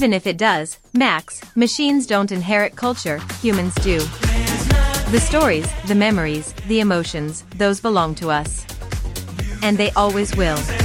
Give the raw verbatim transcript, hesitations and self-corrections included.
Even if it does, Max, machines don't inherit culture, humans do. The stories, the memories, the emotions, those belong to us. And they always will.